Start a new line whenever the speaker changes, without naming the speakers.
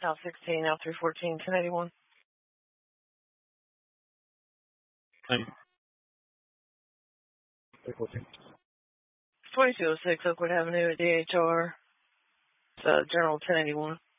Al 16, Al 314, 1081.
Thank
2206 Oakwood Avenue at DHR. It's General 1081.